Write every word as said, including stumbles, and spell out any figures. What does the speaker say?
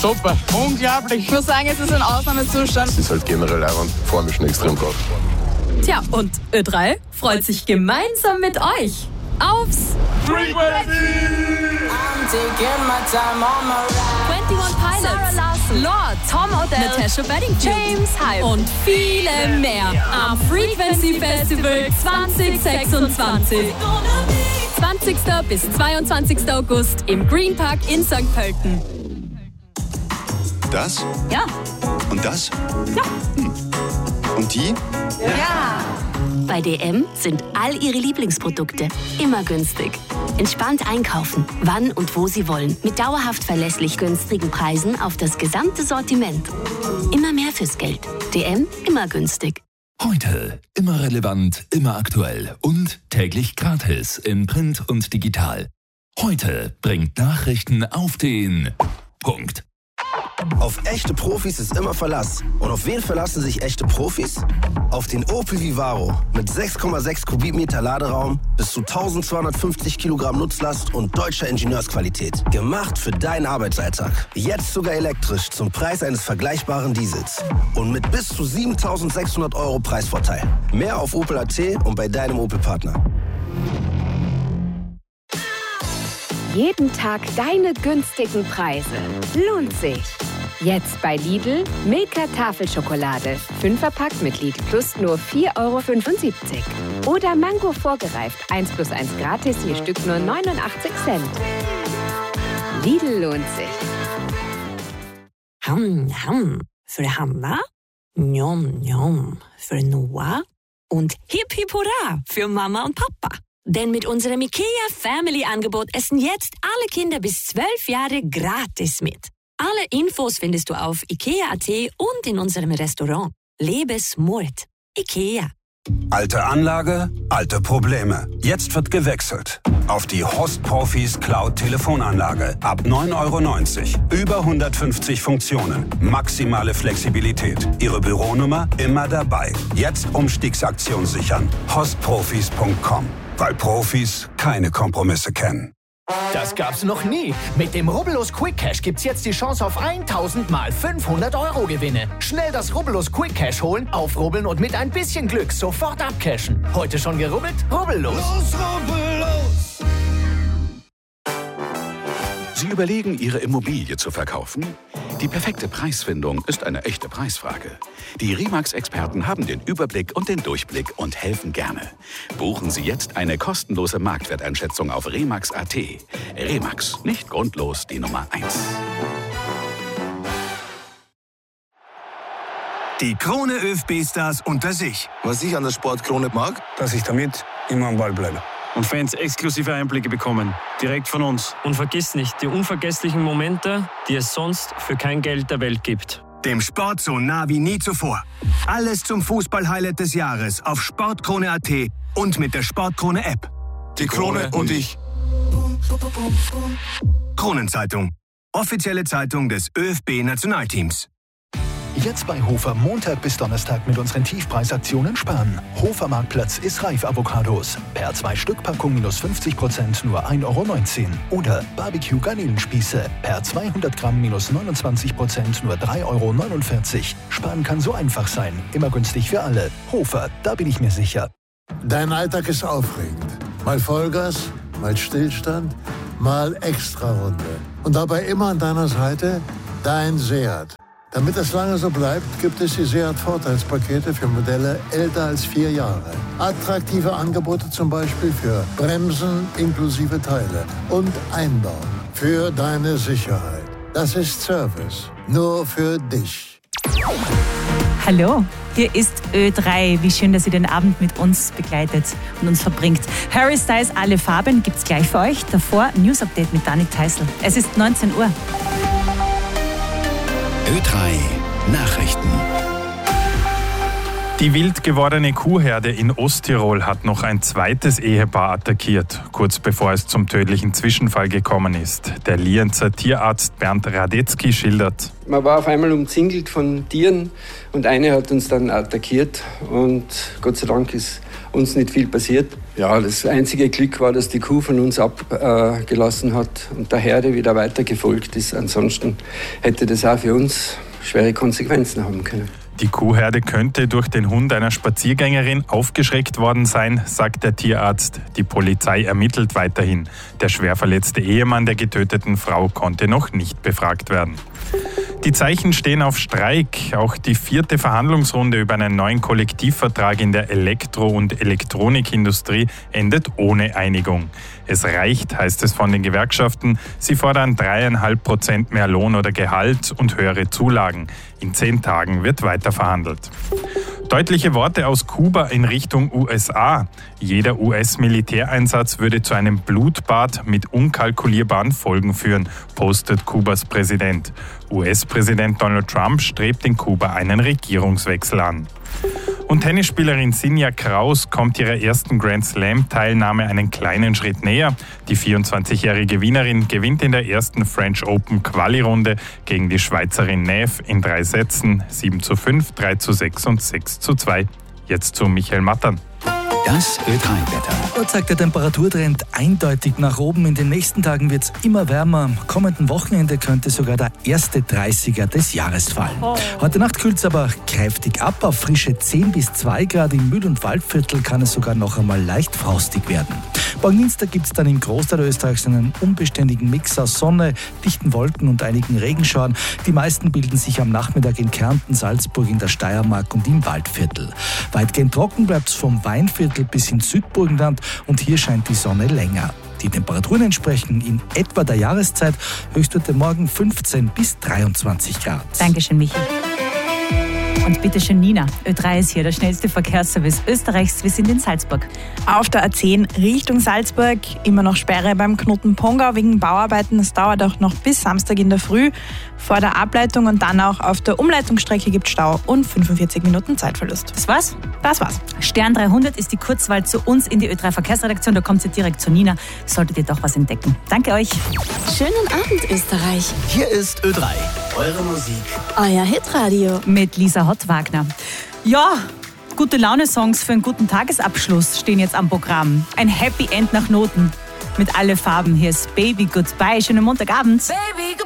Super, unglaublich. Ich muss sagen, es ist ein Ausnahmezustand. Es ist halt generell auch und vor mir schon extrem drauf. Tja, und Ö drei freut sich gemeinsam mit euch aufs Frequency! einundzwanzig Pilots, Lord, Tom Odell, Natasha Bedingfield, James Hype und viele mehr am Frequency Festival zwanzig sechsundzwanzig. zwanzigsten bis zweiundzwanzigsten August im Green Park in Sankt Pölten. Das? Ja. Und das? Ja. Hm. Und die? Ja. Bei D M sind all Ihre Lieblingsprodukte immer günstig. Entspannt einkaufen, wann und wo Sie wollen. Mit dauerhaft verlässlich günstigen Preisen auf das gesamte Sortiment. Immer mehr fürs Geld. D M, immer günstig. Heute immer relevant, immer aktuell und täglich gratis in Print und digital. Heute bringt Nachrichten auf den Punkt. Auf echte Profis ist immer Verlass. Und auf wen verlassen sich echte Profis? Auf den Opel Vivaro mit sechs Komma sechs Kubikmeter Laderaum, bis zu eintausendzweihundertfünfzig Kilogramm Nutzlast und deutscher Ingenieursqualität. Gemacht für deinen Arbeitsalltag. Jetzt sogar elektrisch zum Preis eines vergleichbaren Diesels. Und mit bis zu siebentausendsechshundert Euro Preisvorteil. Mehr auf Opel Punkt a t und bei deinem Opel-Partner. Jeden Tag deine günstigen Preise. Lohnt sich. Jetzt bei Lidl Milka Tafelschokolade. Fünferpack mit Lidl Plus nur vier Euro fünfundsiebzig. Oder Mango vorgereift. eins plus eins gratis, je Stück nur neunundachtzig Cent. Lidl lohnt sich. Ham, ham. Für Hanna. Njom, njom. Für Noah. Und hip, hip, hurra für Mama und Papa. Denn mit unserem IKEA Family Angebot essen jetzt alle Kinder bis zwölf Jahre gratis mit. Alle Infos findest du auf ikea punkt a t und in unserem Restaurant. Lebe smart. IKEA. Alte Anlage, alte Probleme. Jetzt wird gewechselt. Auf die Host Profis Cloud Telefonanlage. Ab neun Euro neunzig. Über hundertfünfzig Funktionen. Maximale Flexibilität. Ihre Büronummer immer dabei. Jetzt Umstiegsaktion sichern. hostprofis punkt com. Weil Profis keine Kompromisse kennen. Das gab's noch nie. Mit dem Rubbellos Quick Cash gibt's jetzt die Chance auf tausend mal fünfhundert Euro Gewinne. Schnell das Rubbellos Quick Cash holen, aufrubbeln und mit ein bisschen Glück sofort abcashen. Heute schon gerubbelt? Rubbellos. Los, rubbellos! Sie überlegen, Ihre Immobilie zu verkaufen? Die perfekte Preisfindung ist eine echte Preisfrage. Die Remax-Experten haben den Überblick und den Durchblick und helfen gerne. Buchen Sie jetzt eine kostenlose Marktwerteinschätzung auf remax punkt a t. Remax, nicht grundlos die Nummer eins. Die Krone ÖFB-Stars unter sich. Was ich an der Sportkrone mag, dass ich damit immer am Ball bleibe. Und Fans exklusive Einblicke bekommen, direkt von uns. Und vergiss nicht die unvergesslichen Momente, die es sonst für kein Geld der Welt gibt. Dem Sport so nah wie nie zuvor. Alles zum Fußball-Highlight des Jahres auf sportkrone punkt a t und mit der Sportkrone-App. Die Krone und ich. Kronenzeitung. Offizielle Zeitung des ÖFB-Nationalteams. Jetzt bei Hofer Montag bis Donnerstag mit unseren Tiefpreisaktionen sparen. Hofer Marktplatz ist reif Avocados. Per zwei Stück Packung minus fünfzig Prozent nur ein Euro neunzehn. Oder Barbecue Garnelenspieße. Per zweihundert Gramm minus neunundzwanzig Prozent nur drei Euro neunundvierzig. Sparen kann so einfach sein. Immer günstig für alle. Hofer, da bin ich mir sicher. Dein Alltag ist aufregend. Mal Vollgas, mal Stillstand, mal Extrarunde. Und dabei immer an deiner Seite dein Seat. Damit es lange so bleibt, gibt es die Seat-Vorteilspakete für Modelle älter als vier Jahre. Attraktive Angebote zum Beispiel für Bremsen inklusive Teile und Einbau. Für deine Sicherheit. Das ist Service. Nur für dich. Hallo, hier ist Ö drei. Wie schön, dass ihr den Abend mit uns begleitet und uns verbringt. Harry Styles, alle Farben gibt's gleich für euch. Davor News Update mit Dani Teisel. Es ist neunzehn Uhr. Ö drei Nachrichten. Die wild gewordene Kuhherde in Osttirol hat noch ein zweites Ehepaar attackiert, kurz bevor es zum tödlichen Zwischenfall gekommen ist. Der Lienzer Tierarzt Bernd Radetzky schildert. Man war auf einmal umzingelt von Tieren und eine hat uns dann attackiert und Gott sei Dank ist uns nicht viel passiert. Ja, das einzige Glück war, dass die Kuh von uns abgelassen hat und der Herde wieder weiter gefolgt ist. Ansonsten hätte das auch für uns schwere Konsequenzen haben können. Die Kuhherde könnte durch den Hund einer Spaziergängerin aufgeschreckt worden sein, sagt der Tierarzt. Die Polizei ermittelt weiterhin. Der schwer verletzte Ehemann der getöteten Frau konnte noch nicht befragt werden. Die Zeichen stehen auf Streik. Auch die vierte Verhandlungsrunde über einen neuen Kollektivvertrag in der Elektro- und Elektronikindustrie endet ohne Einigung. Es reicht, heißt es von den Gewerkschaften. Sie fordern dreieinhalb Prozent mehr Lohn oder Gehalt und höhere Zulagen. In zehn Tagen wird weiter verhandelt. Deutliche Worte aus Kuba in Richtung U S A. Jeder U S-Militäreinsatz würde zu einem Blutbad mit unkalkulierbaren Folgen führen, postet Kubas Präsident. U S-Präsident Donald Trump strebt in Kuba einen Regierungswechsel an. Und Tennisspielerin Sinja Kraus kommt ihrer ersten Grand Slam-Teilnahme einen kleinen Schritt näher. Die vierundzwanzigjährige Wienerin gewinnt in der ersten French Open Quali-Runde gegen die Schweizerin Neff in drei Sätzen, sieben zu fünf, drei zu sechs und sechs zu zwei. Jetzt zu Michael Mattern. Das Ö drei Wetter. Dort zeigt der Temperaturtrend eindeutig nach oben. In den nächsten Tagen wird es immer wärmer. Am kommenden Wochenende könnte sogar der erste dreißiger des Jahres fallen. Oh. Heute Nacht kühlt es aber kräftig ab. Auf frische zehn bis zwei Grad im Mühl- und Waldviertel kann es sogar noch einmal leicht frostig werden. Morgen Dienstag gibt es dann im Großteil Österreichs einen unbeständigen Mix aus Sonne, dichten Wolken und einigen Regenschauern. Die meisten bilden sich am Nachmittag in Kärnten, Salzburg, in der Steiermark und im Waldviertel. Weitgehend trocken bleibt es vom Weinviertel bis ins Südburgenland und hier scheint die Sonne länger. Die Temperaturen entsprechen in etwa der Jahreszeit. Höchstwerte morgen fünfzehn bis dreiundzwanzig Grad. Dankeschön, Michi. Und bitte schön, Nina. Ö drei ist hier, der schnellste Verkehrsservice Österreichs. Wir sind in Salzburg. Auf der A zehn Richtung Salzburg immer noch Sperre beim Knoten Pongau wegen Bauarbeiten. Das dauert auch noch bis Samstag in der Früh vor der Ableitung und dann auch auf der Umleitungsstrecke gibt es Stau und fünfundvierzig Minuten Zeitverlust. Das war's? Das war's. Stern dreihundert ist die Kurzwahl zu uns in die Ö drei Verkehrsredaktion. Da kommt sie direkt zu Nina. Solltet ihr doch was entdecken. Danke euch. Schönen Abend, Österreich. Hier ist Ö drei. Eure Musik. Euer Hitradio. Mit Lisa Hott-Wagner. Ja, gute Laune-Songs für einen guten Tagesabschluss stehen jetzt am Programm. Ein Happy End nach Noten mit alle Farben. Hier ist Baby Goodbye. Schönen Montagabend. Baby